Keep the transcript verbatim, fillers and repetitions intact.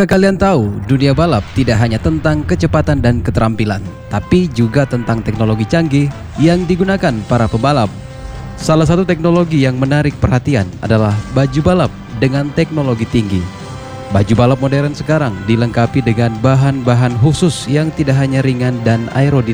Apakah kalian tahu dunia balap tidak hanya tentang kecepatan dan keterampilan, tapi juga tentang teknologi canggih yang digunakan para pebalap. Salah satu teknologi yang menarik perhatian adalah baju balap dengan teknologi tinggi. Baju balap modern sekarang dilengkapi dengan bahan-bahan khusus yang tidak hanya ringan dan aerodinamik,